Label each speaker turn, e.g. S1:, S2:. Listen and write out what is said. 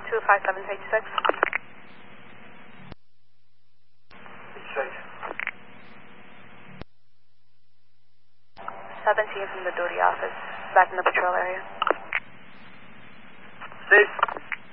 S1: 257 17 from the duty office, back in the patrol area.
S2: Steve.